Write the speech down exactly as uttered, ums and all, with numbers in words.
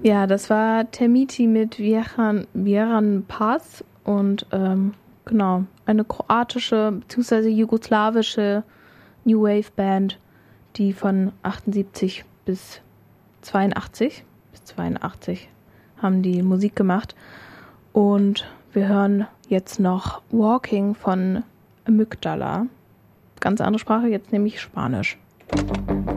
Ja, das war Termiti mit Vieran, Vieran Paz und ähm, genau, eine kroatische bzw. jugoslawische New Wave Band, die von achtundsiebzig bis zweiundachtzig bis zweiundachtzig haben die Musik gemacht. Und wir hören jetzt noch Walking von Amygdala. Ganz andere Sprache, jetzt nämlich Spanisch.